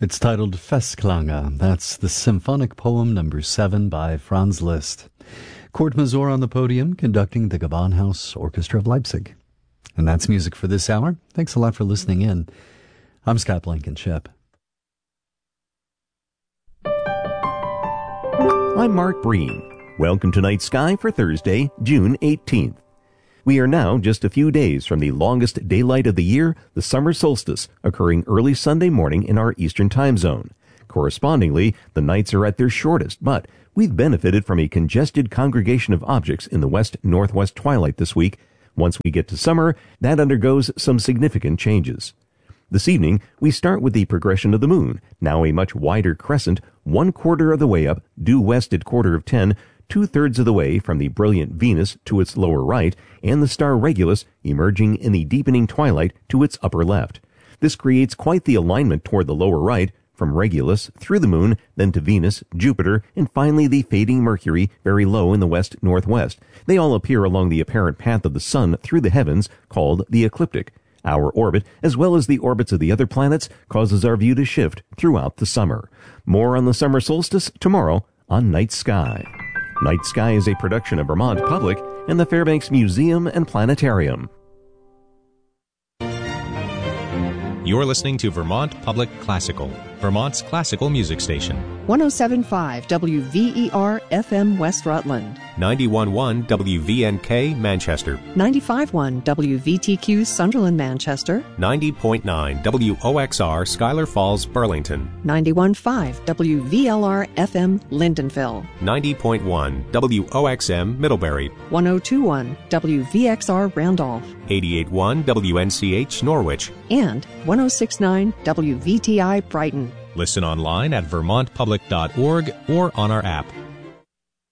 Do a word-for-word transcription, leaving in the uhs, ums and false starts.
It's titled Festklange. That's the symphonic poem number seven by Franz Liszt. Kurt Masur on the podium, conducting the Gewandhaus Orchestra of Leipzig. And that's music for this hour. Thanks a lot for listening in. I'm Scott Blankenship. I'm Mark Breen. Welcome to Night Sky for Thursday, June eighteenth. We are now just a few days from the longest daylight of the year, the summer solstice, occurring early Sunday morning in our Eastern time zone. Correspondingly, the nights are at their shortest, but we've benefited from a congested congregation of objects in the west-northwest twilight this week. Once we get to summer, that undergoes some significant changes. This evening, we start with the progression of the moon, now a much wider crescent, one quarter of the way up, due west at quarter of ten, two-thirds of the way from the brilliant Venus to its lower right, and the star Regulus emerging in the deepening twilight to its upper left. This creates quite the alignment toward the lower right, from Regulus through the moon, then to Venus, Jupiter, and finally the fading Mercury very low in the west-northwest. They all appear along the apparent path of the sun through the heavens, called the ecliptic. Our orbit, as well as the orbits of the other planets, causes our view to shift throughout the summer. More on the summer solstice tomorrow on Night Sky. Night Sky is a production of Vermont Public and the Fairbanks Museum and Planetarium. You're listening to Vermont Public Classical, Vermont's classical music station. one oh seven point five W V E R F M West Rutland. ninety-one point one W V N K Manchester. ninety-five point one W V T Q Sunderland Manchester. ninety point nine W O X R Schuyler Falls Burlington. ninety-one point five W V L R F M Lindenville. ninety point one W O X M Middlebury. one oh two point one W V X R Randolph. eighty-eight point one W N C H Norwich. And one oh six point nine W V T I Brighton. Listen online at vermont public dot org or on our app.